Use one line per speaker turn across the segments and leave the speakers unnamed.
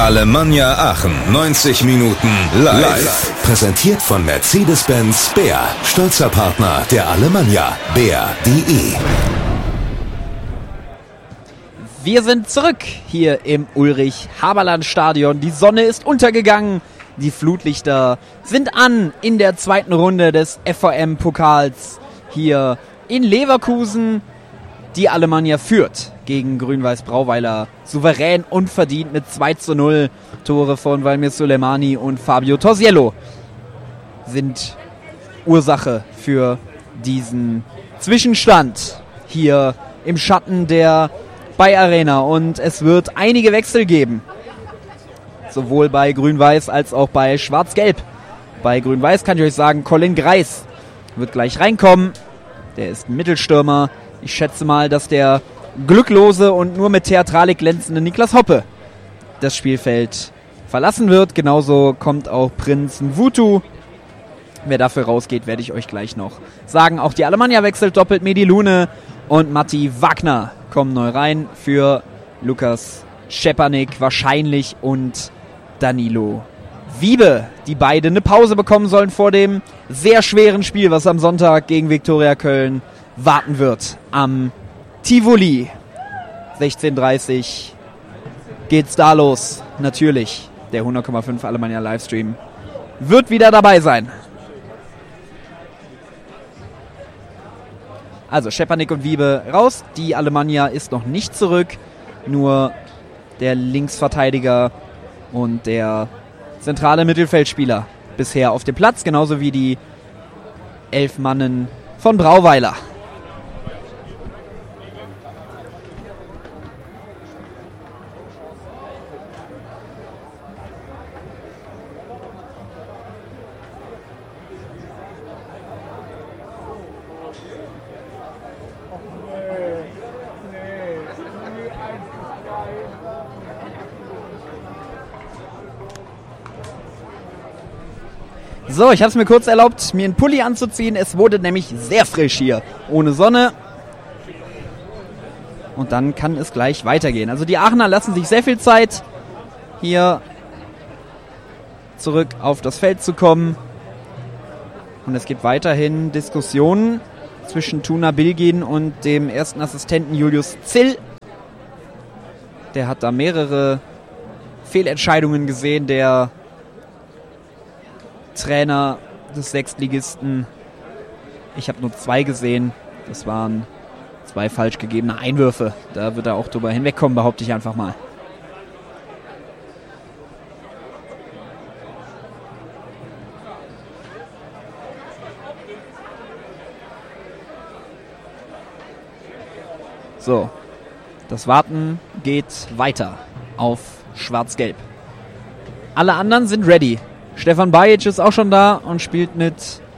Alemannia Aachen, 90 Minuten live. Präsentiert von Mercedes-Benz Bär, stolzer Partner der Alemannia. Bär.de.
Wir sind zurück hier im Ulrich-Haberland-Stadion. Die Sonne ist untergegangen, die Flutlichter sind an in der zweiten Runde des FVM-Pokals hier in Leverkusen. Die Alemannia führt gegen Grün-Weiß Brauweiler souverän und verdient mit 2:0. Tore von Valmir Suleimani und Fabio Torsiello sind Ursache für diesen Zwischenstand hier im Schatten der Bay Arena. Und es wird einige Wechsel geben, sowohl bei Grün-Weiß als auch bei Schwarz-Gelb. Bei Grün-Weiß kann ich euch sagen, Colin Greis wird gleich reinkommen. Der ist ein Mittelstürmer. Ich schätze mal, dass der glücklose und nur mit Theatralik glänzende Niklas Hoppe das Spielfeld verlassen wird. Genauso kommt auch Prinz Mvutu. Wer dafür rausgeht, werde ich euch gleich noch sagen. Auch die Alemannia wechselt doppelt. Medi Lune und Matti Wagner kommen neu rein für Lukas Szczepanik wahrscheinlich und Danilo Wiebe, die beide eine Pause bekommen sollen vor dem sehr schweren Spiel, was am Sonntag gegen Viktoria Köln warten wird. Am Tivoli. 16:30 geht's da los. Natürlich, der 100,5 Alemannia Livestream wird wieder dabei sein. Also Szczepanik und Wiebe raus. Die Alemannia ist noch nicht zurück. Nur der Linksverteidiger und der zentrale Mittelfeldspieler bisher auf dem Platz. Genauso wie die 11 Mannen von Brauweiler. So, ich habe es mir kurz erlaubt, mir einen Pulli anzuziehen. Es wurde nämlich sehr frisch hier, ohne Sonne. Und dann kann es gleich weitergehen. Also die Aachener lassen sich sehr viel Zeit, hier zurück auf das Feld zu kommen. Und es gibt weiterhin Diskussionen zwischen Tuna Bilgin und dem ersten Assistenten Julius Zill. Der hat da mehrere Fehlentscheidungen gesehen, der Trainer des Sechstligisten. Ich habe nur 2 gesehen. Das waren 2 falsch gegebene Einwürfe. Da wird er auch drüber hinwegkommen, behaupte ich einfach mal. So, das Warten geht weiter auf Schwarz-Gelb. Alle anderen sind ready. Stefan Bajic ist auch schon da und spielt mit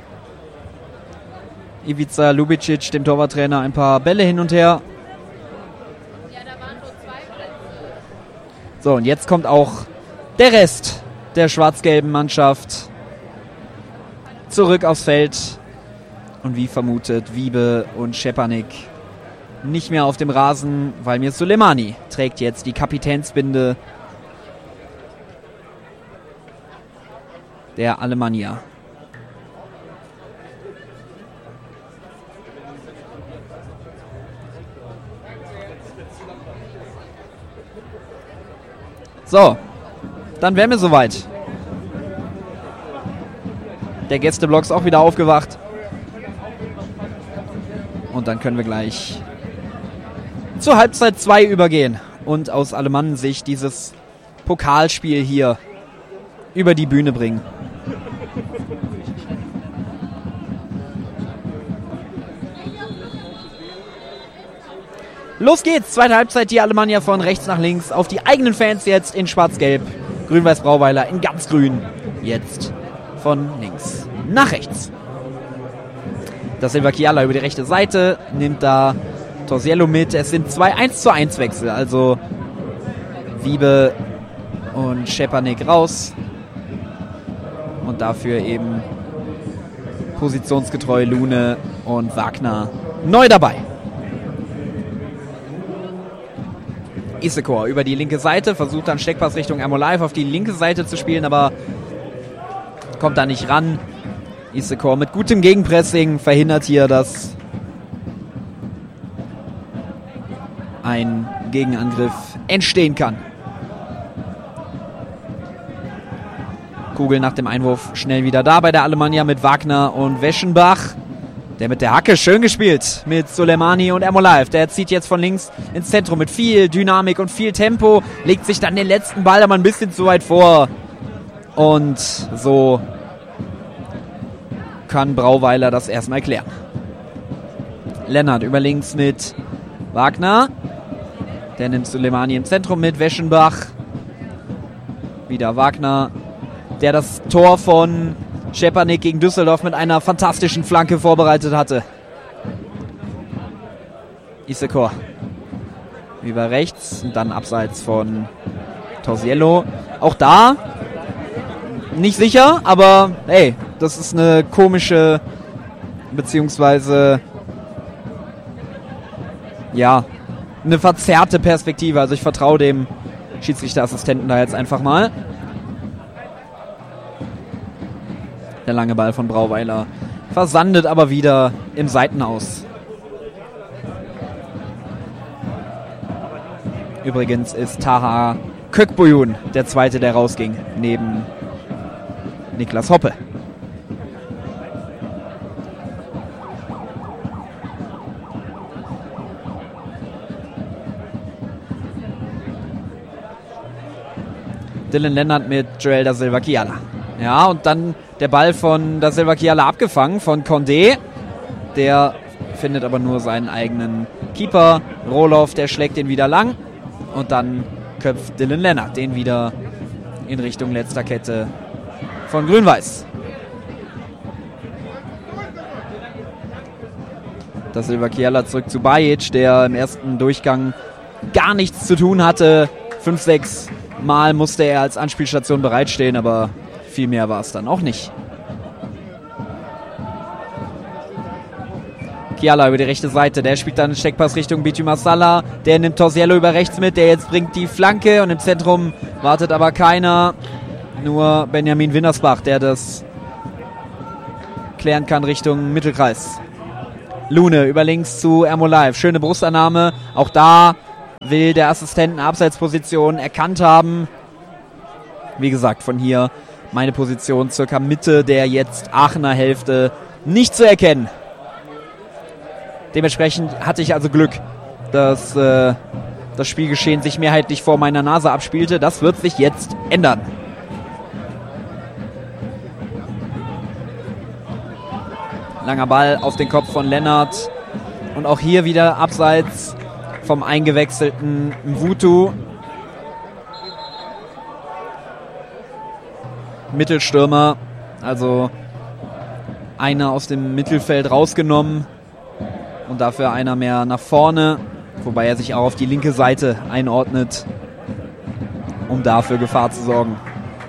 Ivica Lubicic, dem Torwarttrainer, ein paar Bälle hin und her. Ja, da waren nur 2 Plätze. So, und jetzt kommt auch der Rest der schwarz-gelben Mannschaft zurück aufs Feld. Und wie vermutet, Wiebe und Szczepanik nicht mehr auf dem Rasen. Valmir Suleimani trägt jetzt die Kapitänsbinde der Alemannia. So, dann wären wir soweit. Der Gästeblock ist auch wieder aufgewacht. Und dann können wir gleich zur Halbzeit 2 übergehen und aus Alemann-Sicht dieses Pokalspiel hier über die Bühne bringen. Los geht's, zweite Halbzeit, die Alemannia von rechts nach links auf die eigenen Fans jetzt in schwarz-gelb. Grün-Weiß Brauweiler in ganz grün, jetzt von links nach rechts. Da Silva Chiala über die rechte Seite, nimmt da Torsiello mit. Es sind 2 1:1 Wechsel, also Wiebe und Szczepanik raus. Und dafür eben positionsgetreu Lune und Wagner neu dabei. Isekor über die linke Seite, versucht dann Steckpass Richtung Ermolive auf die linke Seite zu spielen, aber kommt da nicht ran. Isekor mit gutem Gegenpressing verhindert hier, dass ein Gegenangriff entstehen kann. Kugel nach dem Einwurf schnell wieder da bei der Alemannia mit Wagner und Weschenbach. Der mit der Hacke schön gespielt mit Soleimani und Ermolive. Der zieht jetzt von links ins Zentrum mit viel Dynamik und viel Tempo. Legt sich dann den letzten Ball aber ein bisschen zu weit vor. Und so kann Brauweiler das erstmal klären. Lennart über links mit Wagner. Der nimmt Soleimani im Zentrum mit. Weschenbach. Wieder Wagner, der das Tor von Szczepanik gegen Düsseldorf mit einer fantastischen Flanke vorbereitet hatte. Isekor über rechts und dann abseits von Torsiello. Auch da nicht sicher, aber hey, das ist eine komische, beziehungsweise ja, eine verzerrte Perspektive. Also ich vertraue dem Schiedsrichterassistenten da jetzt einfach mal. Der lange Ball von Brauweiler versandet aber wieder im Seitenaus. Übrigens ist Taha Kökboyun der Zweite, der rausging, neben Niklas Hoppe. Dylan Lennart mit Joel da Silva Kiala. Ja, und dann der Ball von da Silva Kiala abgefangen von Condé. Der findet aber nur seinen eigenen Keeper. Roloff, der schlägt den wieder lang. Und dann köpft Dylan Lennart den wieder in Richtung letzter Kette von Grün-Weiß. Da Silva Kiala zurück zu Bajic, der im ersten Durchgang gar nichts zu tun hatte. 5-6 Mal musste er als Anspielstation bereitstehen, aber viel mehr war es dann auch nicht. Kiala über die rechte Seite, der spielt dann einen Steckpass Richtung Bitu Masala, der nimmt Torsiello über rechts mit, der jetzt bringt die Flanke und im Zentrum wartet aber keiner, nur Benjamin Winnersbach, der das klären kann Richtung Mittelkreis. Lune über links zu Ermolive, schöne Brustannahme, auch da will der Assistent eine Abseitsposition erkannt haben. Wie gesagt, von hier meine Position circa Mitte der jetzt Aachener Hälfte nicht zu erkennen. Dementsprechend hatte ich also Glück, dass das Spielgeschehen sich mehrheitlich vor meiner Nase abspielte. Das wird sich jetzt ändern. Langer Ball auf den Kopf von Lennart. Und auch hier wieder abseits vom eingewechselten Mvutu. Mittelstürmer, also einer aus dem Mittelfeld rausgenommen und dafür einer mehr nach vorne, wobei er sich auch auf die linke Seite einordnet, um dafür Gefahr zu sorgen.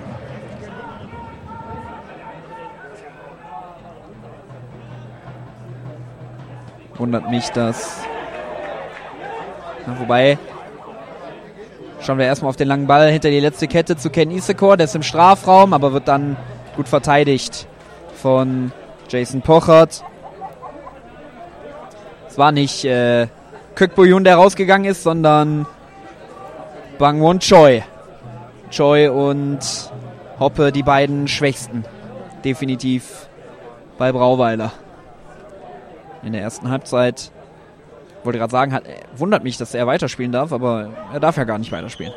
Wundert mich, dass... wobei... Schauen wir erstmal auf den langen Ball hinter die letzte Kette zu Ken Isekor. Der ist im Strafraum, aber wird dann gut verteidigt von Jason Pochert. Es war nicht Kökboyun, der rausgegangen ist, sondern Bangwon Choi. Choi und Hoppe, die beiden Schwächsten. Definitiv bei Brauweiler. In der ersten Halbzeit... wollte gerade sagen, wundert mich, dass er weiterspielen darf, aber er darf ja gar nicht weiterspielen.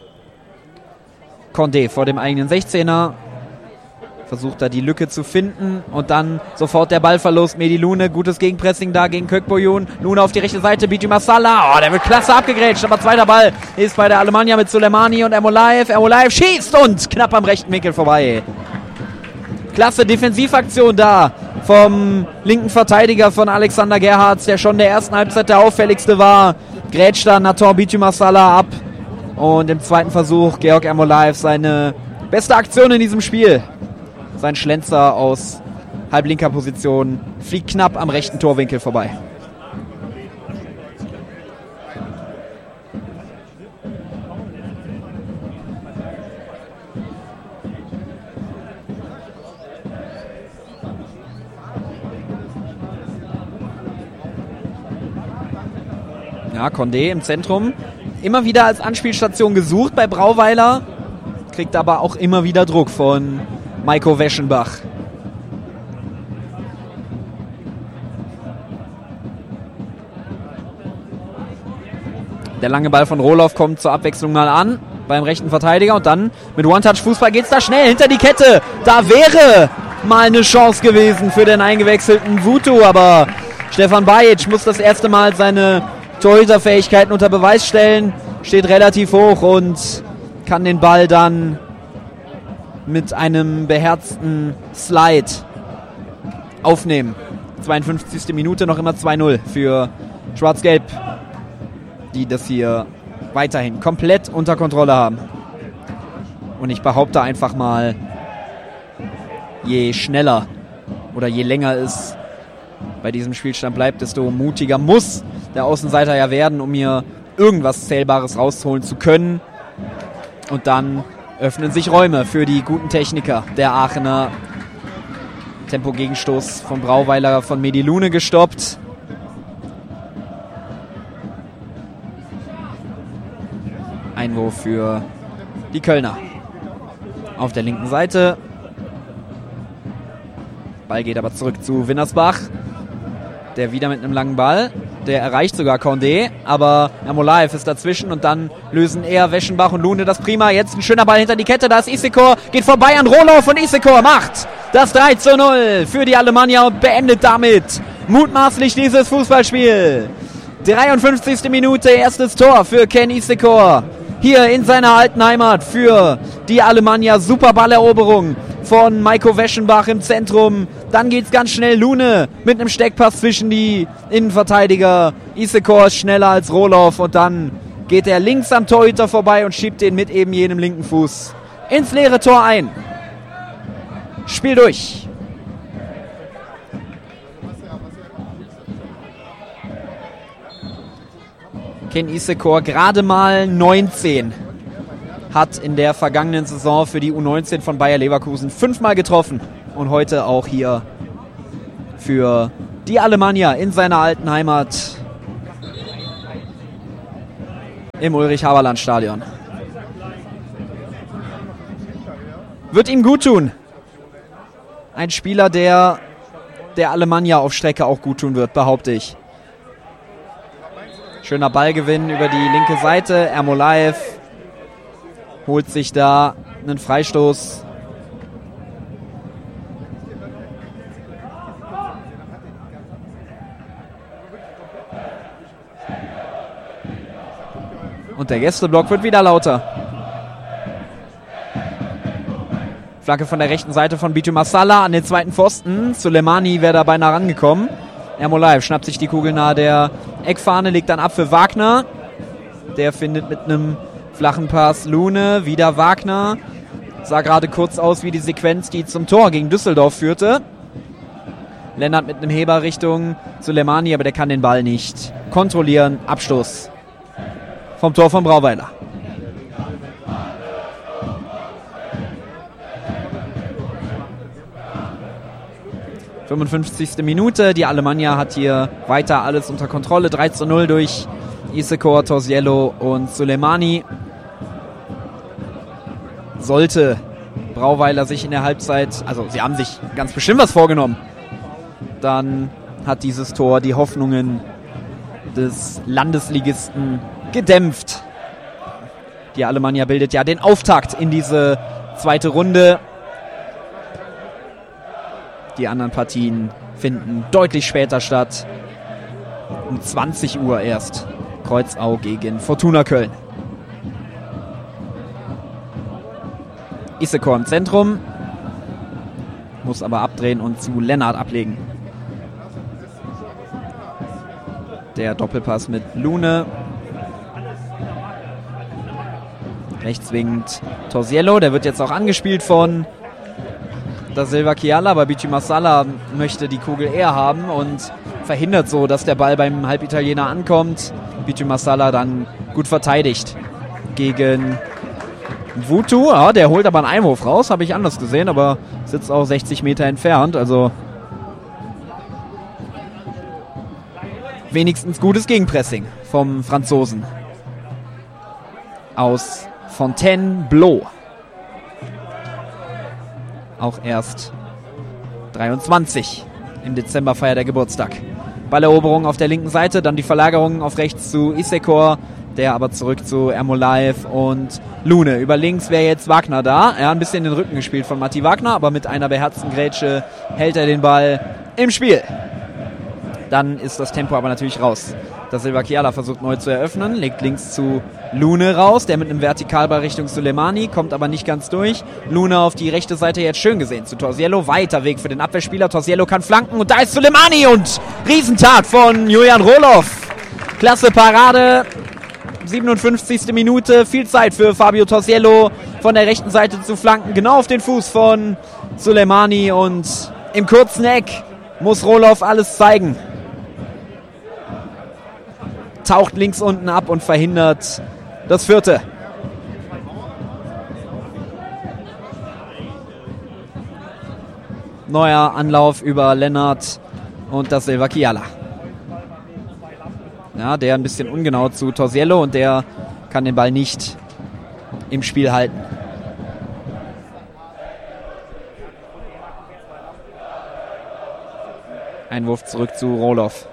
Condé vor dem eigenen 16er. Versucht da die Lücke zu finden und dann sofort der Ballverlust. Mehdi Lune, gutes Gegenpressing da gegen Kökboyun. Lune auf die rechte Seite, Bitu Masala. Oh, der wird klasse abgegrätscht, aber zweiter Ball ist bei der Alemannia mit Soleimani und Ermolive. Ermolive schießt und knapp am rechten Winkel vorbei. Klasse Defensivaktion da vom linken Verteidiger von Alexander Gerhards, der schon in der ersten Halbzeit der auffälligste war. Grätscht dann Nator Bitu Masala ab. Und im zweiten Versuch Georg Ermolive seine beste Aktion in diesem Spiel. Sein Schlenzer aus halblinker Position fliegt knapp am rechten Torwinkel vorbei. Ja, Condé im Zentrum. Immer wieder als Anspielstation gesucht bei Brauweiler. Kriegt aber auch immer wieder Druck von Maiko Weschenbach. Der lange Ball von Rohloff kommt zur Abwechslung mal an beim rechten Verteidiger und dann mit One-Touch-Fußball geht's da schnell hinter die Kette. Da wäre mal eine Chance gewesen für den eingewechselten Wutu, aber Stefan Bajic muss das erste Mal seine Torhüterfähigkeiten unter Beweis stellen, steht relativ hoch und kann den Ball dann mit einem beherzten Slide aufnehmen. 52. Minute, noch immer 2-0 für Schwarz-Gelb, die das hier weiterhin komplett unter Kontrolle haben. Und ich behaupte einfach mal, je schneller oder je länger es bei diesem Spielstand bleibt, desto mutiger muss der Außenseiter ja werden, um hier irgendwas Zählbares rausholen zu können. Und dann öffnen sich Räume für die guten Techniker der Aachener. Tempo-Gegenstoß vom Brauweiler von Medi Lune gestoppt. Einwurf für die Kölner. Auf der linken Seite. Ball geht aber zurück zu Winnersbach. Der wieder mit einem langen Ball. Der erreicht sogar Condé, aber Ermolaev ist dazwischen und dann lösen eher Weschenbach und Lune das prima. Jetzt ein schöner Ball hinter die Kette, da ist Isekor, geht vorbei an Rohloff und Isekor macht das 3:0 für die Alemannia und beendet damit mutmaßlich dieses Fußballspiel. 53. Minute, erstes Tor für Ken Isekor. Hier in seiner alten Heimat für die Alemannia. Super Balleroberung von Maiko Weschenbach im Zentrum. Dann geht's ganz schnell. Lune mit einem Steckpass zwischen die Innenverteidiger. Isekor schneller als Rohloff und dann geht er links am Torhüter vorbei und schiebt den mit eben jenem linken Fuß ins leere Tor ein. Spiel durch. Ken Isekor gerade mal 19. Hat in der vergangenen Saison für die U19 von Bayer Leverkusen 5-mal getroffen. Und heute auch hier für die Alemannia in seiner alten Heimat im Ulrich-Haberland-Stadion. Wird ihm gut tun. Ein Spieler, der Alemannia auf Strecke auch gut tun wird, behaupte ich. Schöner Ballgewinn über die linke Seite. Ermolaev holt sich da einen Freistoß. Und der Gästeblock wird wieder lauter. Flanke von der rechten Seite von Bitu Massala an den zweiten Pfosten. Sulemani wäre da beinahe rangekommen. Ermolaev schnappt sich die Kugel nahe der Eckfahne, legt dann ab für Wagner. Der findet mit einem flachen Pass Lune, wieder Wagner. Sah gerade kurz aus wie die Sequenz, die zum Tor gegen Düsseldorf führte. Lennart mit einem Heber Richtung Sulemani, aber der kann den Ball nicht kontrollieren. Abstoß vom Tor von Brauweiler. – 55. Minute. Die Alemannia hat hier weiter alles unter Kontrolle. 3:0 durch Isekor, Torsiello und Sulemani. Sollte Brauweiler sich in der Halbzeit, also sie haben sich ganz bestimmt was vorgenommen, dann hat dieses Tor die Hoffnungen des Landesligisten gedämpft. Die Alemannia bildet ja den Auftakt in diese zweite Runde. Die anderen Partien finden deutlich später statt. Um 20 Uhr erst. Kreuzau gegen Fortuna Köln. Isekor im Zentrum. Muss aber abdrehen und zu Lennart ablegen. Der Doppelpass mit Lune. Rechts winkt Torsiello. Der wird jetzt auch angespielt von Da Silva Chiala, aber Bitu Massala möchte die Kugel eher haben und verhindert so, dass der Ball beim Halbitaliener ankommt. Bitu Massala dann gut verteidigt gegen Wutu. Ja, der holt aber einen Einwurf raus, habe ich anders gesehen, aber sitzt auch 60 Meter entfernt, also wenigstens gutes Gegenpressing vom Franzosen aus Fontainebleau. Auch erst 23. Im Dezember feiert er Geburtstag. Balleroberung auf der linken Seite, dann die Verlagerung auf rechts zu Isekor, der aber zurück zu Ermolaev und Lune. Über links wäre jetzt Wagner da. Er hat ein bisschen den Rücken gespielt von Matti Wagner, aber mit einer beherzten Grätsche hält er den Ball im Spiel. Dann ist das Tempo aber natürlich raus. Da Silva Kiala versucht neu zu eröffnen, legt links zu Lune raus, der mit einem Vertikalball Richtung Suleimani, kommt aber nicht ganz durch. Lune auf die rechte Seite jetzt schön gesehen zu Torsiello, weiter Weg für den Abwehrspieler, Torsiello kann flanken und da ist Suleimani und Riesentat von Julian Rohloff. Klasse Parade, 57. Minute, viel Zeit für Fabio Torsiello von der rechten Seite zu flanken, genau auf den Fuß von Suleimani und im kurzen Eck muss Rohloff alles zeigen. Taucht links unten ab und verhindert das vierte. Neuer Anlauf über Lennart und das Silva Kiala. Ja, der ein bisschen ungenau zu Torsiello und der kann den Ball nicht im Spiel halten. Einwurf zurück zu Rohloff.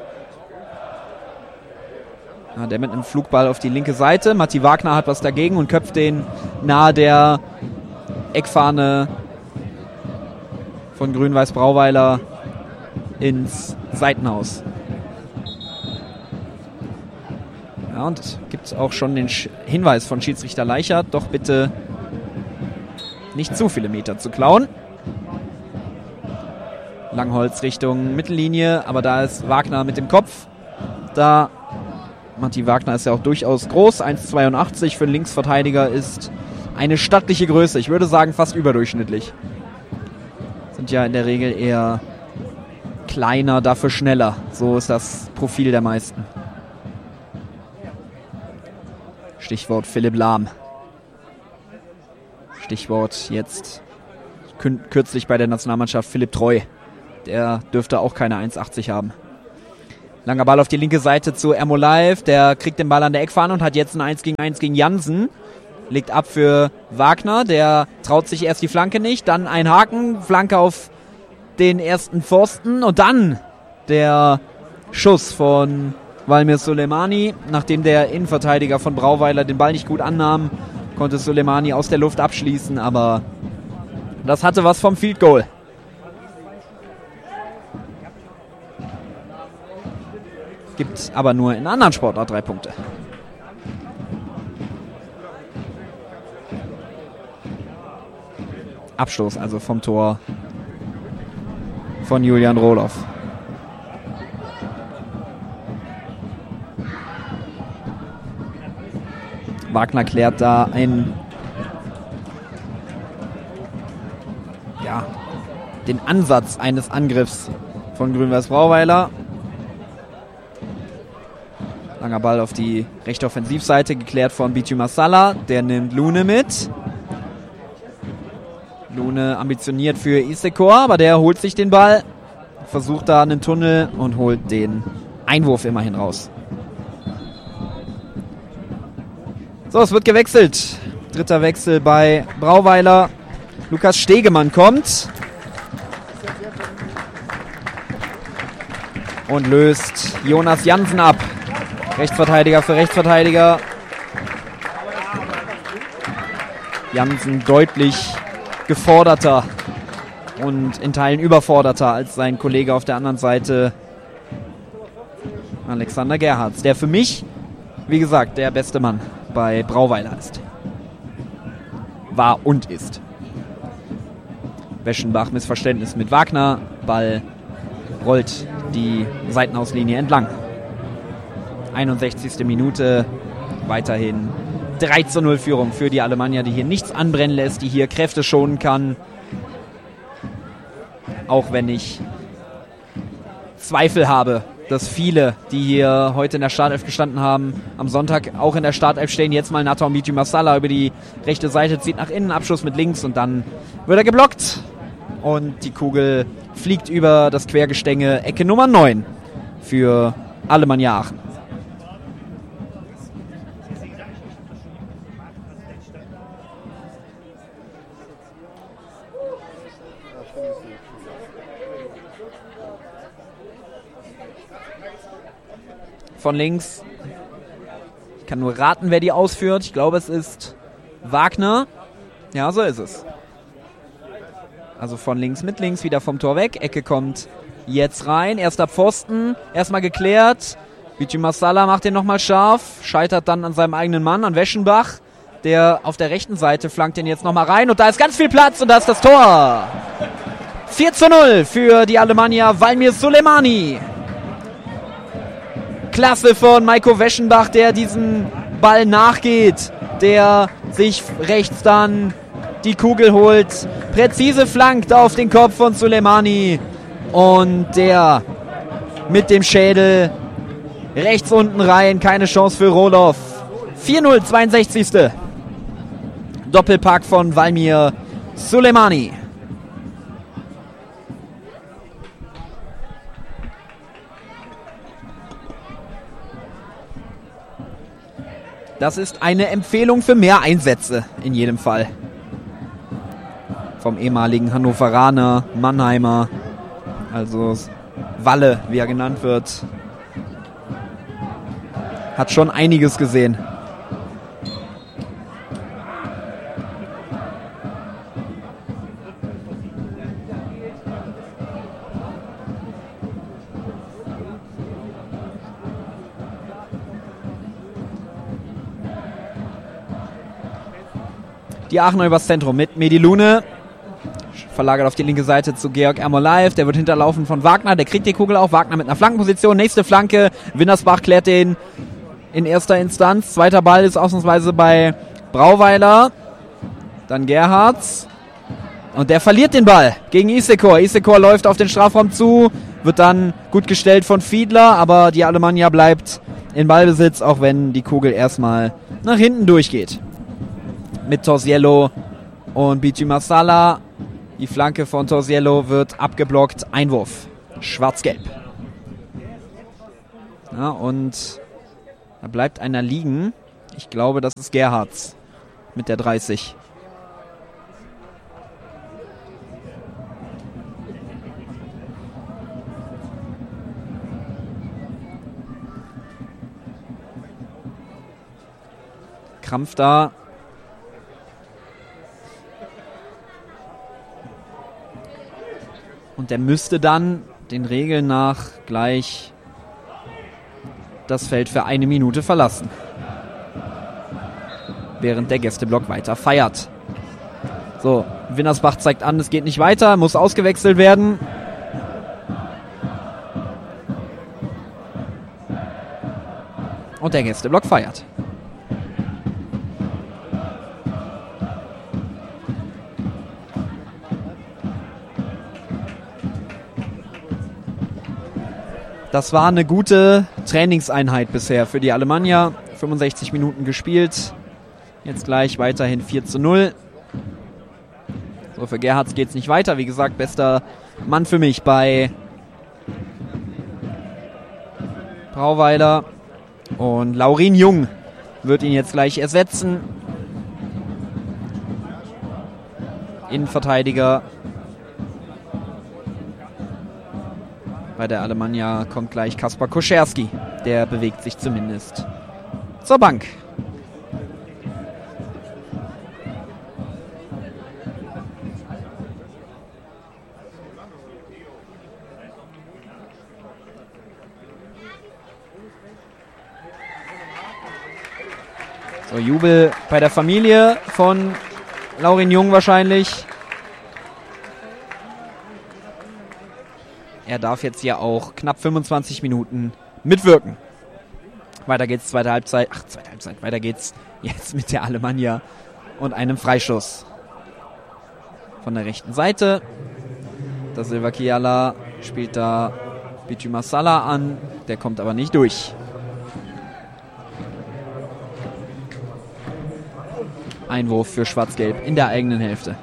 Ja, der mit einem Flugball auf die linke Seite. Matti Wagner hat was dagegen und köpft den nahe der Eckfahne von Grün-Weiß Brauweiler ins Seitenhaus. Ja, und gibt auch schon den Hinweis von Schiedsrichter Leichert, doch bitte nicht zu viele Meter zu klauen. Langholz Richtung Mittellinie, aber da ist Wagner mit dem Kopf. Da Matti Wagner ist ja auch durchaus groß, 1,82 für einen Linksverteidiger ist eine stattliche Größe. Ich würde sagen fast überdurchschnittlich. Sind ja in der Regel eher kleiner, dafür schneller. So ist das Profil der meisten. Stichwort Philipp Lahm. Stichwort jetzt kürzlich bei der Nationalmannschaft Philipp Treu. Der dürfte auch keine 1,80 haben. Langer Ball auf die linke Seite zu Ermolaev. Der kriegt den Ball an der Eckfahne und hat jetzt ein 1-gegen-1 gegen Jansen. Legt ab für Wagner. Der traut sich erst die Flanke nicht. Dann ein Haken. Flanke auf den ersten Pfosten. Und dann der Schuss von Valmir Suleimani. Nachdem der Innenverteidiger von Brauweiler den Ball nicht gut annahm, konnte Suleimani aus der Luft abschließen. Aber das hatte was vom Field Goal. Gibt aber nur in anderen Sportarten 3 Punkte. Abstoß also vom Tor von Julian Rohloff. Wagner klärt da den Ansatz eines Angriffs von Grün-Weiß Brauweiler. Langer Ball auf die rechte Offensivseite, geklärt von Bitu Massala. Der nimmt Lune mit. Lune ambitioniert für Isekor, aber der holt sich den Ball, versucht da einen Tunnel und holt den Einwurf immerhin raus. So, es wird gewechselt. Dritter Wechsel bei Brauweiler. Lukas Stegemann kommt und löst Jonas Jansen ab. Rechtsverteidiger für Rechtsverteidiger. Jansen deutlich geforderter und in Teilen überforderter als sein Kollege auf der anderen Seite Alexander Gerhards, der für mich, wie gesagt, der beste Mann bei Brauweiler ist. War und ist. Weschenbach Missverständnis mit Wagner. Ball rollt die Seitenauslinie entlang. 61. Minute, weiterhin 3:0 Führung für die Alemannia, die hier nichts anbrennen lässt, die hier Kräfte schonen kann. Auch wenn ich Zweifel habe, dass viele, die hier heute in der Startelf gestanden haben, am Sonntag auch in der Startelf stehen. Jetzt mal Nathan Bitu Massala über die rechte Seite, zieht nach innen, Abschuss mit links und dann wird er geblockt. Und die Kugel fliegt über das Quergestänge, Ecke Nummer 9 für Alemannia Aachen. von links. Ich kann nur raten, wer die ausführt. Ich glaube, es ist Wagner. Ja, so ist es. Also von links mit links, wieder vom Tor weg. Ecke kommt jetzt rein. Erster Pfosten, erstmal geklärt. Bici Massala macht den nochmal scharf. Scheitert dann an seinem eigenen Mann, an Weschenbach. Der auf der rechten Seite flankt den jetzt nochmal rein. Und da ist ganz viel Platz und da ist das Tor. 4:0 für die Alemannia. Valmir Sulemani. Klasse von Maiko Weschenbach, der diesen Ball nachgeht. Der sich rechts dann die Kugel holt. Präzise flankt auf den Kopf von Sulemani. Und der mit dem Schädel rechts unten rein. Keine Chance für Roloff. 4:0, 62. Doppelpack von Valmir Sulemani. Das ist eine Empfehlung für mehr Einsätze in jedem Fall. Vom ehemaligen Hannoveraner, Mannheimer, also Walle, wie er genannt wird. Hat schon einiges gesehen. Die Aachener übers Zentrum mit Medilune. Verlagert auf die linke Seite zu Georg Ermolaev. Der wird hinterlaufen von Wagner. Der kriegt die Kugel auch. Wagner mit einer Flankenposition. Nächste Flanke. Winnersbach klärt den in erster Instanz. Zweiter Ball ist ausnahmsweise bei Brauweiler. Dann Gerhards. Und der verliert den Ball gegen Isekor. Isekor läuft auf den Strafraum zu. Wird dann gut gestellt von Fiedler. Aber die Alemannia bleibt in Ballbesitz, auch wenn die Kugel erstmal nach hinten durchgeht. Mit Torsiello und Bici Massala. Die Flanke von Torsiello wird abgeblockt. Einwurf. Schwarz-Gelb. Ja, und da bleibt einer liegen. Ich glaube, das ist Gerhards mit der 30. Krampf da. Und der müsste dann den Regeln nach gleich das Feld für 1 Minute verlassen. Während der Gästeblock weiter feiert. So, Winnersbach zeigt an, es geht nicht weiter, muss ausgewechselt werden. Und der Gästeblock feiert. Das war eine gute Trainingseinheit bisher für die Alemannia. 65 Minuten gespielt. Jetzt gleich weiterhin 4:0. So, für Gerhards geht es nicht weiter. Wie gesagt, bester Mann für mich bei Brauweiler. Und Laurin Jung wird ihn jetzt gleich ersetzen. Innenverteidiger. Bei der Alemannia kommt gleich Kaspar Koscherski. Der bewegt sich zumindest zur Bank. So, Jubel bei der Familie von Laurin Jung wahrscheinlich. Er darf jetzt hier auch knapp 25 Minuten mitwirken. Weiter geht's, zweite Halbzeit. Weiter geht's jetzt mit der Alemannia und einem Freistoß. Von der rechten Seite. Da Silva Kiala spielt da Bici Massala an. Der kommt aber nicht durch. Einwurf für Schwarz-Gelb in der eigenen Hälfte.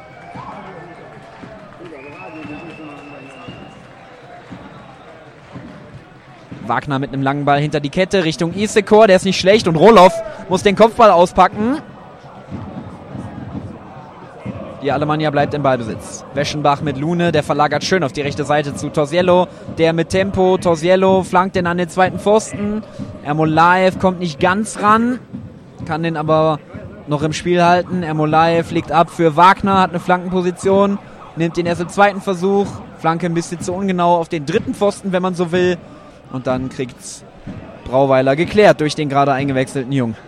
Wagner mit einem langen Ball hinter die Kette Richtung Isekor, der ist nicht schlecht und Roloff muss den Kopfball auspacken. Die Alemannia bleibt im Ballbesitz. Weschenbach mit Lune, der verlagert schön auf die rechte Seite zu Torsiello. Der mit Tempo, Torsiello flankt den an den zweiten Pfosten. Ermolaev kommt nicht ganz ran, kann den aber noch im Spiel halten. Ermolaev legt ab für Wagner, hat eine Flankenposition, nimmt den erst im zweiten Versuch. Flanke ein bisschen zu ungenau auf den dritten Pfosten, wenn man so will. Und dann kriegt's Brauweiler geklärt durch den gerade eingewechselten Jung.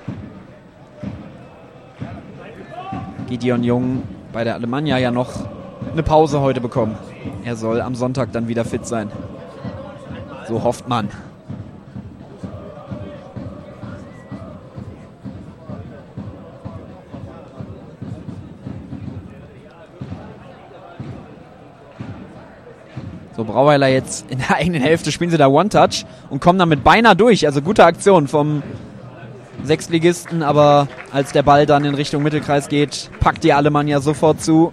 Gideon Jung bei der Alemannia ja noch eine Pause heute bekommen. Er soll am Sonntag dann wieder fit sein. So hofft man. So, Brauweiler jetzt in der eigenen Hälfte spielen sie da One-Touch und kommen damit beinahe durch. Also gute Aktion vom Sechstligisten, aber als der Ball dann in Richtung Mittelkreis geht, packt die Alemannia sofort zu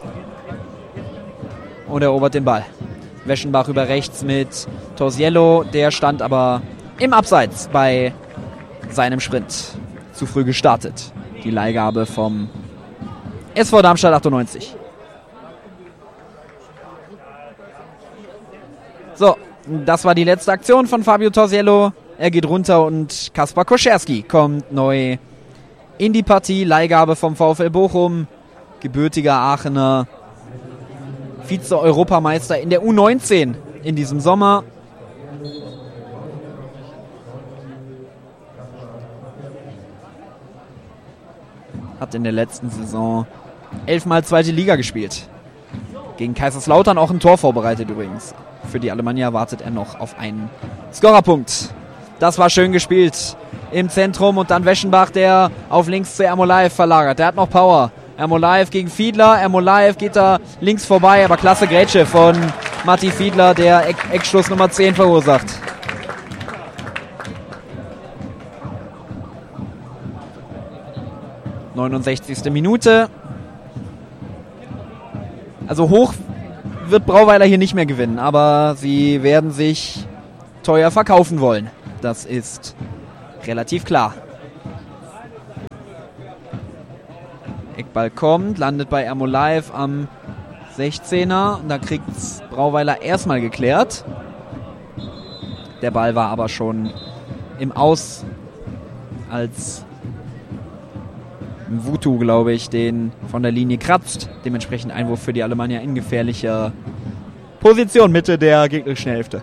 und erobert den Ball. Weschenbach über rechts mit Torsiello, der stand aber im Abseits bei seinem Sprint. Zu früh gestartet. Die Leihgabe vom SV Darmstadt 98. So, das war die letzte Aktion von Fabio Torsiello. Er geht runter und Kaspar Koscherski kommt neu in die Partie. Leihgabe vom VfL Bochum. Gebürtiger Aachener. Vize-Europameister in der U19 in diesem Sommer. Hat in der letzten Saison 11-mal zweite Liga gespielt. Gegen Kaiserslautern auch ein Tor vorbereitet übrigens. Für die Alemannia wartet er noch auf einen Scorerpunkt. Das war schön gespielt im Zentrum und dann Weschenbach, der auf links zu Ermolaev verlagert. Der hat noch Power. Ermolaev gegen Fiedler. Ermolaev geht da links vorbei, aber klasse Grätsche von Matti Fiedler, der Eckstoß Nummer 10 verursacht. ...69. Minute. Also hoch wird Brauweiler hier nicht mehr gewinnen, aber sie werden sich teuer verkaufen wollen. Das ist relativ klar. Eckball kommt, landet bei Ermolaev am 16er. Da kriegt Brauweiler erstmal geklärt. Der Ball war aber schon im Aus, als Mvutu, glaube ich, den von der Linie kratzt. Dementsprechend Einwurf für die Alemannia in gefährlicher Position, Mitte der gegnerischen Hälfte.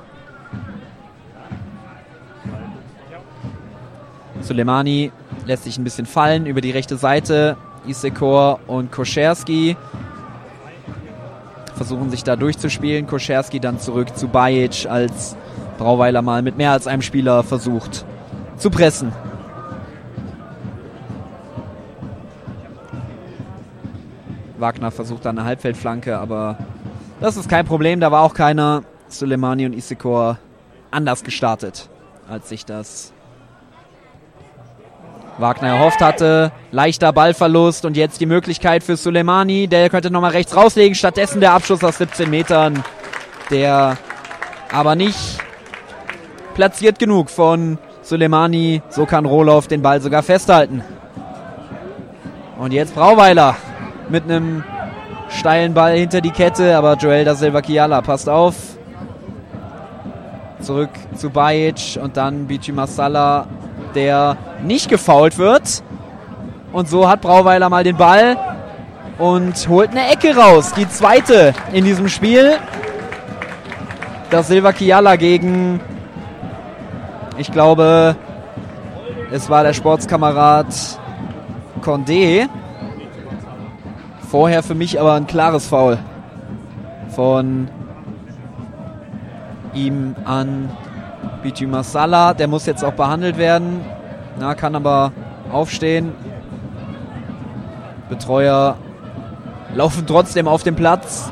Sulemani lässt sich ein bisschen fallen über die rechte Seite. Isekor und Koscherski versuchen sich da durchzuspielen. Koscherski dann zurück zu Bajic, als Brauweiler mal mit mehr als einem Spieler versucht zu pressen. Wagner versucht dann eine Halbfeldflanke, aber das ist kein Problem. Da war auch keiner. Sulemani und Isekor anders gestartet, als sich das Wagner erhofft hatte. Leichter Ballverlust und jetzt die Möglichkeit für Sulemani. Der könnte nochmal rechts rauslegen. Stattdessen der Abschuss aus 17 Metern. Der aber nicht platziert genug von Sulemani. So kann Rohloff den Ball sogar festhalten. Und jetzt Brauweiler mit einem steilen Ball hinter die Kette. Aber Joel da Silva Kiala passt auf. Zurück zu Bajic und dann Bici Massala, der nicht gefoult wird. Und so hat Brauweiler mal den Ball und holt eine Ecke raus. Die zweite in diesem Spiel. Das Silva Kiala gegen, ich glaube, es war der Sportskamerad Condé. Vorher für mich aber ein klares Foul von ihm an Bici Massala. Der muss jetzt auch behandelt werden. Na, kann aber aufstehen. Betreuer laufen trotzdem auf dem Platz.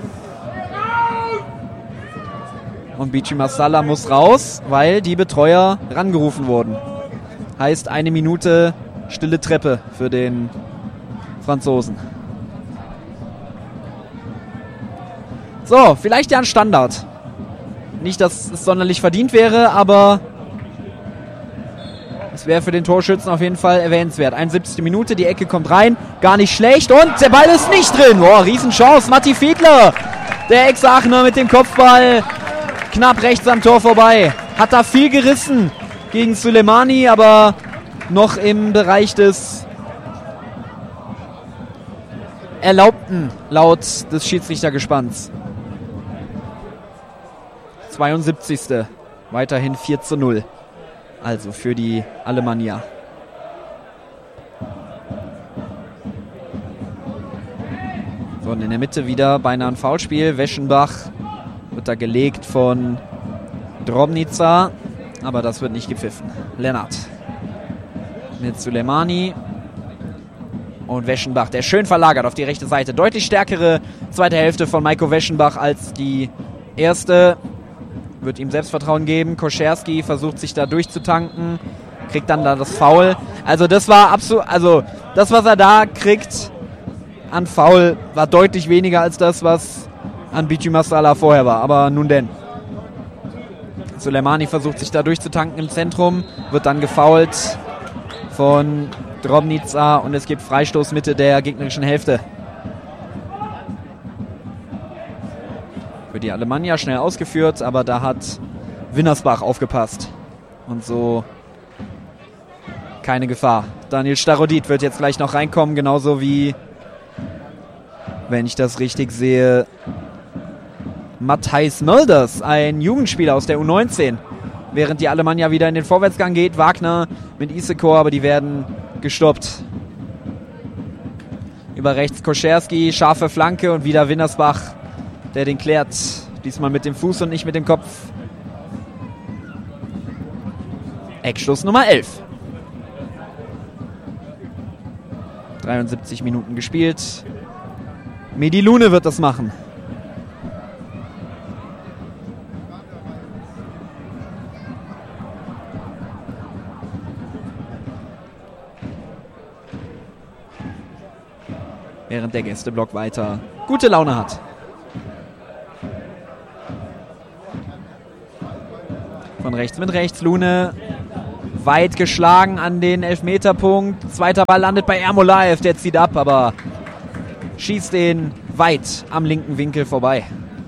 Und Bici Massala muss raus, weil die Betreuer rangerufen wurden. Heißt 1 Minute stille Treppe für den Franzosen. So, vielleicht ja ein Standard. Nicht, dass es sonderlich verdient wäre, aber Das wäre für den Torschützen auf jeden Fall erwähnenswert. 71. Minute, die Ecke kommt rein, gar nicht schlecht und der Ball ist nicht drin. Boah, Riesenchance, Matti Fiedler, der Ex-Aachener mit dem Kopfball, knapp rechts am Tor vorbei. Hat da viel gerissen gegen Suleimani, aber noch im Bereich des Erlaubten, laut des Schiedsrichtergespanns. 72. Weiterhin 4:0. Also für die Alemannia. So, und in der Mitte wieder beinahe ein Foulspiel. Weschenbach wird da gelegt von Drobnica, aber das wird nicht gepfiffen. Lennart mit Suleimani und Weschenbach, der schön verlagert auf die rechte Seite. Deutlich stärkere zweite Hälfte von Maiko Weschenbach als die erste. Wird ihm Selbstvertrauen geben. Koscherski versucht sich da durchzutanken, kriegt dann da das Foul. Also das war absolut, also das, was er da kriegt an Foul, war deutlich weniger als das, was an Bitu Masala vorher war. Aber nun denn. Suleimani versucht sich da durchzutanken im Zentrum, wird dann gefoult von Drobnica und es gibt Freistoß Mitte der gegnerischen Hälfte. Für die Alemannia schnell ausgeführt, aber da hat Winnersbach aufgepasst. Und so keine Gefahr. Daniel Starodit wird jetzt gleich noch reinkommen, genauso wie, wenn ich das richtig sehe, Matthijs Mölders, ein Jugendspieler aus der U19. Während die Alemannia wieder in den Vorwärtsgang geht, Wagner mit Isekor, aber die werden gestoppt. Über rechts Koscherski, scharfe Flanke und wieder Winnersbach, der den klärt. Diesmal mit dem Fuß und nicht mit dem Kopf. Eckschluss Nummer 11. 73 Minuten gespielt. Medi Lune wird das machen. Während der Gästeblock weiter gute Laune hat. Von rechts mit rechts. Lune weit geschlagen an den Elfmeterpunkt. Zweiter Ball landet bei Ermolaev. Der zieht ab, aber schießt den weit am linken Winkel vorbei.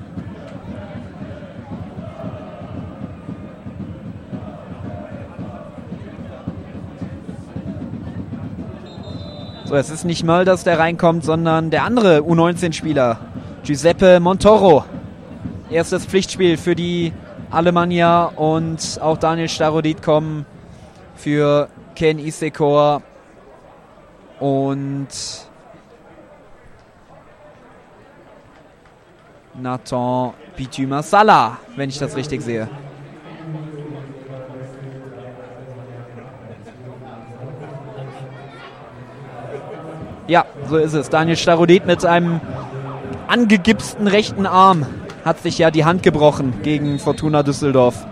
So, es ist nicht Mölders, der reinkommt, sondern der andere U19-Spieler, Giuseppe Montoro. Erstes Pflichtspiel für die Alemannia und auch Daniel Starodit kommen für Ken Isekor und Nathan Bitu Masala, wenn ich das richtig sehe. Ja, so ist es. Daniel Starodit mit einem angegipsten rechten Arm hat sich ja die Hand gebrochen gegen Fortuna Düsseldorf.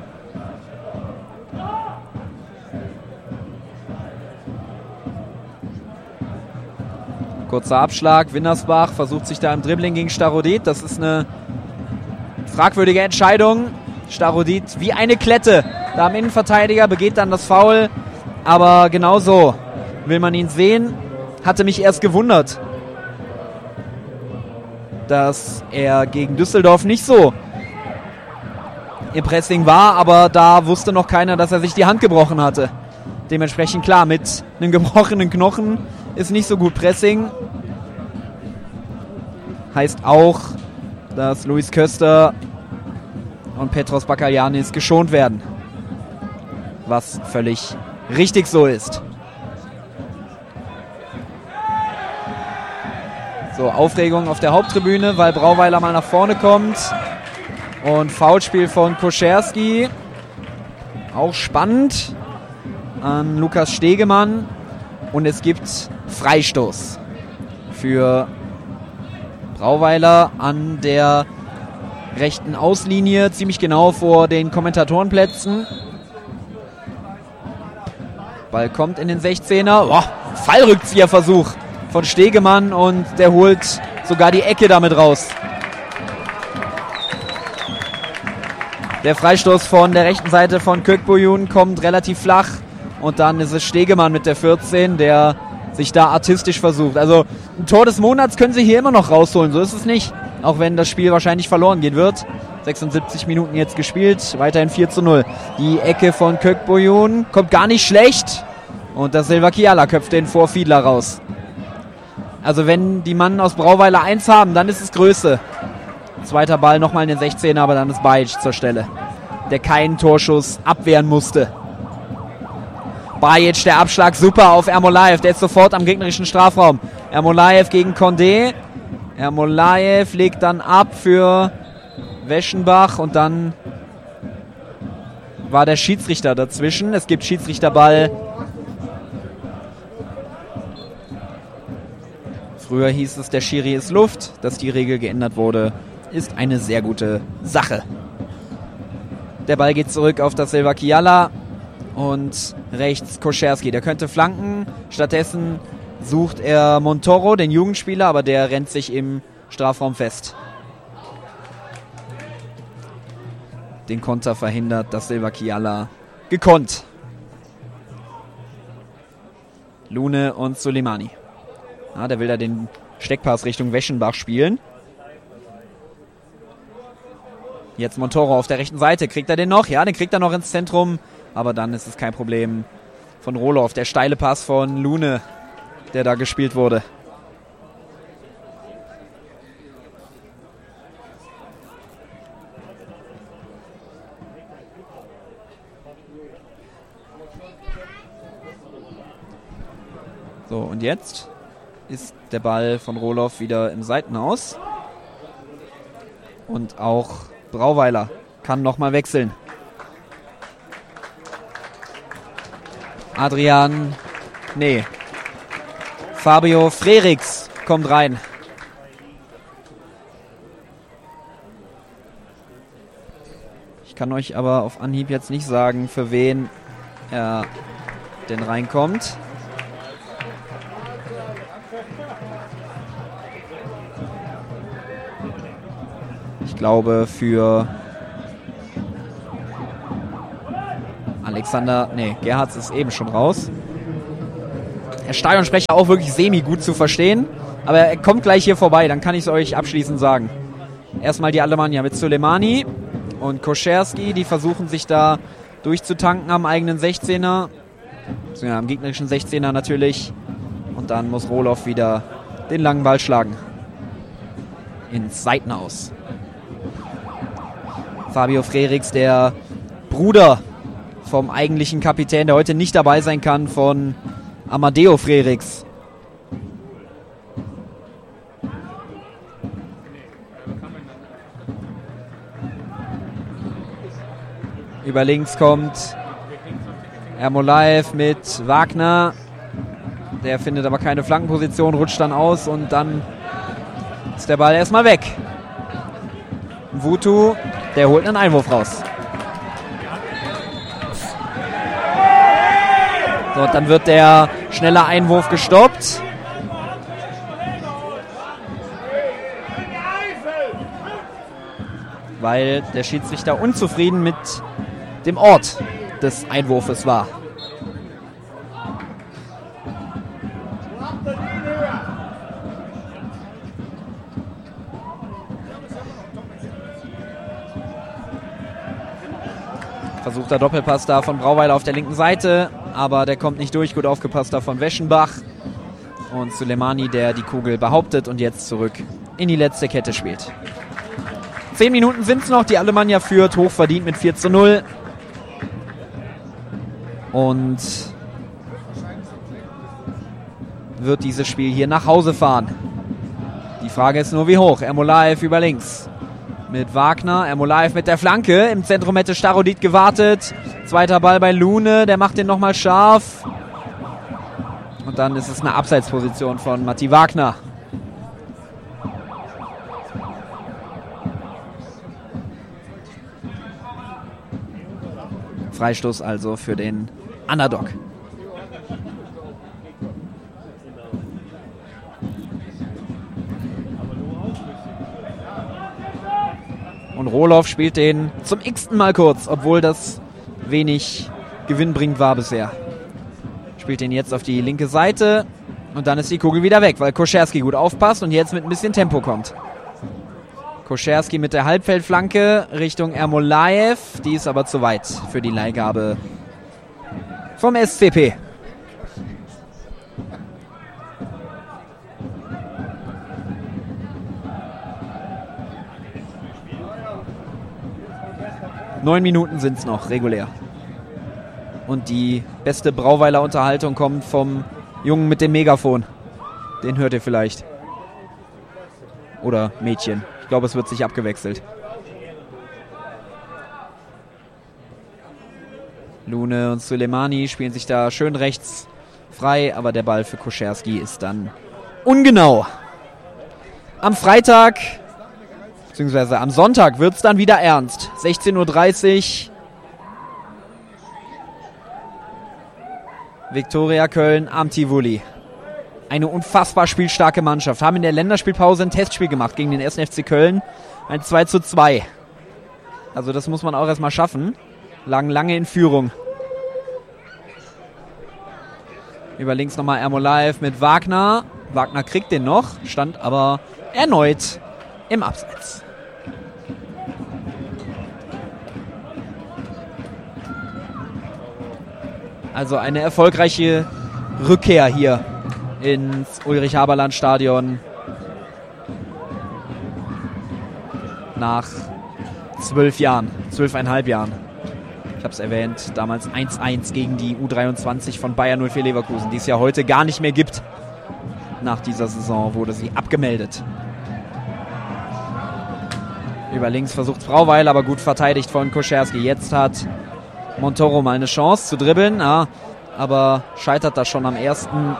Kurzer Abschlag, Winnersbach versucht sich da im Dribbling gegen Starodit. Das ist eine fragwürdige Entscheidung. Starodit wie eine Klette da am Innenverteidiger, begeht dann das Foul. Aber genauso will man ihn sehen. Hatte mich erst gewundert, dass er gegen Düsseldorf nicht so im Pressing war, aber da wusste noch keiner, dass er sich die Hand gebrochen hatte. Dementsprechend klar, mit einem gebrochenen Knochen ist nicht so gut Pressing. Heißt auch, dass Luis Köster und Petros Bakalianis geschont werden. Was völlig richtig so ist. So, Aufregung auf der Haupttribüne, weil Brauweiler mal nach vorne kommt. Und Foulspiel von Koscherski. Auch spannend an Lukas Stegemann. Und es gibt Freistoß für Brauweiler an der rechten Auslinie, ziemlich genau vor den Kommentatorenplätzen. Ball kommt in den 16er. Oh, Fallrückzieherversuch von Stegemann und der holt sogar die Ecke damit raus. Der Freistoß von der rechten Seite von Kökboyun kommt relativ flach Und dann ist es Stegemann mit der 14, der sich da artistisch versucht. Also ein Tor des Monats können sie hier immer noch rausholen, so ist es nicht. Auch wenn das Spiel wahrscheinlich verloren gehen wird. 76 Minuten jetzt gespielt, weiterhin 4:0. Die Ecke von Kökboyun kommt gar nicht schlecht. Und das Silva Kiala köpft den vor Fiedler raus. Also wenn die Mann aus Brauweiler 1 haben, dann ist es Größe. Zweiter Ball nochmal in den 16er, aber dann ist Bajic zur Stelle, der keinen Torschuss abwehren musste. Bajic, der Abschlag super auf Ermolaev, der ist sofort am gegnerischen Strafraum. Ermolaev gegen Condé. Ermolaev legt dann ab für Weschenbach und dann war der Schiedsrichter dazwischen. Es gibt Schiedsrichterball. Früher hieß es, der Schiri ist Luft. Dass die Regel geändert wurde, ist eine sehr gute Sache. Der Ball geht zurück auf das Silva Kiala und rechts Koscherski. Der könnte flanken. Stattdessen sucht er Montoro, den Jugendspieler, aber der rennt sich im Strafraum fest. Den Konter verhindert das Silva Kiala gekonnt. Lune und Soleimani. Der will da den Steckpass Richtung Weschenbach spielen. Jetzt Montoro auf der rechten Seite. Kriegt er den noch? Ja, den kriegt er noch ins Zentrum. Aber dann ist es kein Problem von Rohloff. Der steile Pass von Lune, der da gespielt wurde. So, und jetzt ist der Ball von Rohloff wieder im Seitenhaus. Und auch Brauweiler kann nochmal wechseln. Fabio Frerichs kommt rein. Ich kann euch aber auf Anhieb jetzt nicht sagen, für wen er denn reinkommt. Ich glaube für Gerhards ist eben schon raus. Der Stadionsprecher auch wirklich semi-gut zu verstehen, aber er kommt gleich hier vorbei, dann kann ich es euch abschließend sagen. Erstmal die Alemannia mit Soleimani und Koscherski, die versuchen sich da durchzutanken am eigenen 16er, am gegnerischen 16er natürlich. Und dann muss Rohloff wieder den langen Ball schlagen. Ins Seitenhaus. Fabio Frerichs, der Bruder vom eigentlichen Kapitän, der heute nicht dabei sein kann, von Amadeo Frerichs. Über links kommt Ermolaev mit Wagner. Der findet aber keine Flankenposition, rutscht dann aus und dann ist der Ball erstmal weg. Mvutu, der holt einen Einwurf raus. So, und dann wird der schnelle Einwurf gestoppt. Weil der Schiedsrichter unzufrieden mit dem Ort des Einwurfes war. Versuchter Doppelpass da von Brauweiler auf der linken Seite, aber der kommt nicht durch. Gut aufgepasst da von Weschenbach. Und Soleimani, der die Kugel behauptet und jetzt zurück in die letzte Kette spielt. 10 Minuten sind es noch. Die Alemannia führt hochverdient mit 4:0. Und wird dieses Spiel hier nach Hause fahren. Die Frage ist nur, wie hoch. Ermolaev über links mit Wagner. Ermolaev mit der Flanke. Im Zentrum hätte Starodit gewartet. Zweiter Ball bei Lune. Der macht den nochmal scharf. Und dann ist es eine Abseitsposition von Matti Wagner. Freistoß also für den Underdog. Und Rohloff spielt den zum x-ten Mal kurz, obwohl das wenig gewinnbringend war bisher. Spielt den jetzt auf die linke Seite. Und dann ist die Kugel wieder weg, weil Koscherski gut aufpasst und jetzt mit ein bisschen Tempo kommt. Koscherski mit der Halbfeldflanke Richtung Ermolaev. Die ist aber zu weit für die Leihgabe vom SCP. Neun Minuten sind es noch, regulär. Und die beste Brauweiler Unterhaltung kommt vom Jungen mit dem Megafon. Den hört ihr vielleicht. Oder Mädchen. Ich glaube, es wird sich abgewechselt. Lune und Suleimani spielen sich da schön rechts frei, aber der Ball für Koscherski ist dann ungenau. Am Freitag, beziehungsweise am Sonntag, wird es dann wieder ernst. 16:30 Uhr. Viktoria Köln am Tivoli. Eine unfassbar spielstarke Mannschaft. Haben in der Länderspielpause ein Testspiel gemacht gegen den 1. FC Köln. Ein 2:2. Also das muss man auch erstmal schaffen. Lagen lange in Führung. Über links nochmal Ermolaev mit Wagner. Wagner kriegt den noch, stand aber erneut im Abseits. Also eine erfolgreiche Rückkehr hier ins Ulrich-Haberland-Stadion nach 12 Jahren, 12,5 Jahren. Ich habe es erwähnt, damals 1:1 gegen die U23 von Bayer 04 Leverkusen, die es ja heute gar nicht mehr gibt. Nach dieser Saison wurde sie abgemeldet. Über links versucht Brauweiler, aber gut verteidigt von Koscherski. Jetzt hat Montoro mal eine Chance zu dribbeln, aber scheitert da schon am ersten.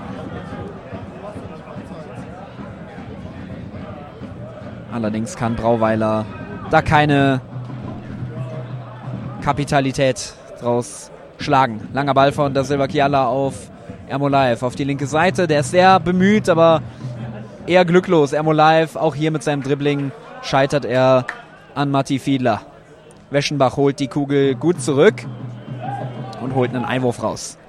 Allerdings kann Brauweiler da keine Kapitalität draus schlagen. Langer Ball von da Silva Kiala auf Ermolaev auf die linke Seite. Der ist sehr bemüht, aber eher glücklos. Ermolaev, auch hier mit seinem Dribbling, scheitert er an Matti Fiedler. Weschenbach holt die Kugel gut zurück und holt einen Einwurf raus.